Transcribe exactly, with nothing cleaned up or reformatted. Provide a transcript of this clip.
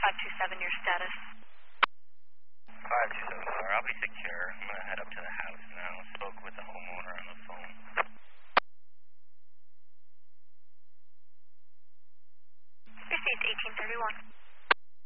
five two seven, your status. five two seven, I'll be secure. I'm going to head up to the house now. Spoke with the homeowner on the phone. Received eighteen thirty-one.